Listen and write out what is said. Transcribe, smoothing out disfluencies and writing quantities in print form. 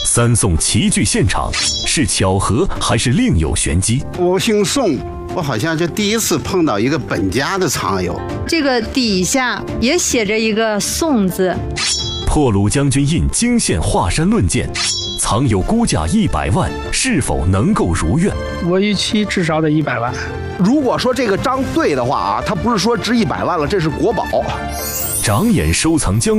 三宋齐聚现场，是巧合还是另有玄机？ 我姓宋，我好像就第一次碰到一个本家的藏友。 这个底下也写着一个宋字。 破虏将军印惊现华山论剑，藏有估价100万，是否能够如愿？ 我预期至少得100万。 如果说这个章对的话啊，它不是说值100万了，这是国宝。 长眼收藏江